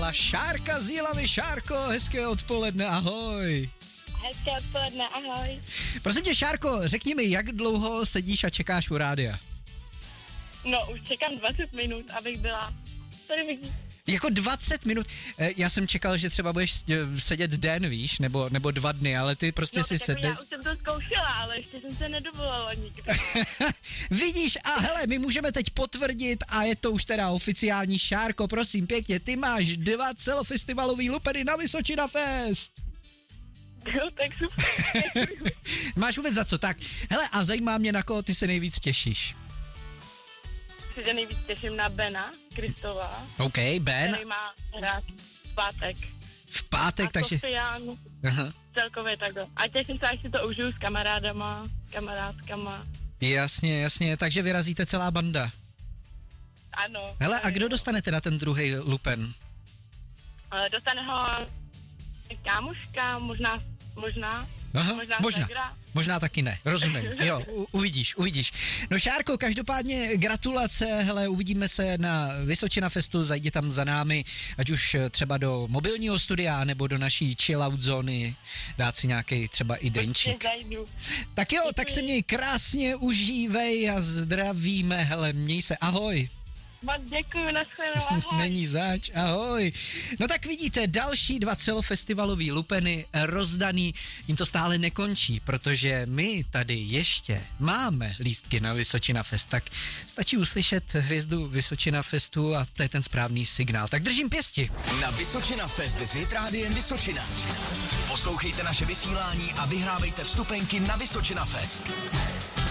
zavolala Šárka z Jilavy. Šárko, hezké odpoledne, ahoj. Hezké odpoledne, ahoj. Prosím tě, Šárko, řekni mi, jak dlouho sedíš a čekáš u rádia? No, už čekám 20 minut, abych byla první. Jako 20 minut? Já jsem čekal, že třeba budeš sedět den, víš, nebo 2 dny, ale ty prostě si sedneš. Já už jsem to zkoušela, ale ještě jsem se nedovolala nikdy. Vidíš, a hele, my můžeme teď potvrdit a je to už teda oficiální. Šárko, prosím pěkně, ty máš 2 celofestivalový lupeny na Vysočina Fest. Jo, tak super. Máš vůbec za co, tak. Hele, a zajímá mě, na koho ty se nejvíc těšíš. Se nejvíc těším na Bena Kristova. OK, Ben. Který má hrát v pátek. V pátek, a takže... Sofian, celkově takhle. A těším se, až si to užiju s kamarádkama. Jasně, takže vyrazíte celá banda. Ano. Hele, a kdo dostane teda ten druhý lupen? Dostane ho kámoška, možná. Možná taky ne, rozumím, jo, uvidíš. No Šárko, každopádně gratulace, hele, uvidíme se na Vysočina Festu, zajdi tam za námi, ať už třeba do mobilního studia, nebo do naší chill-out zóny, dát si nějaký třeba i drinčík. Tak jo, tak se měj krásně, užívej a zdravíme, hele, měj se, ahoj. Moc děkuju, nashledanou, ahoj. Není zač, ahoj. No tak vidíte, další 2 celofestivalový lupeny rozdaný, jim to stále nekončí, protože my tady ještě máme lístky na Vysočina Fest, tak stačí uslyšet hvězdu Vysočina Festu a to je ten správný signál. Tak držím pěsti. Na Vysočina Fest s Hit Rádiem Vysočina. Poslouchejte naše vysílání a vyhrávejte vstupenky na Vysočina Fest.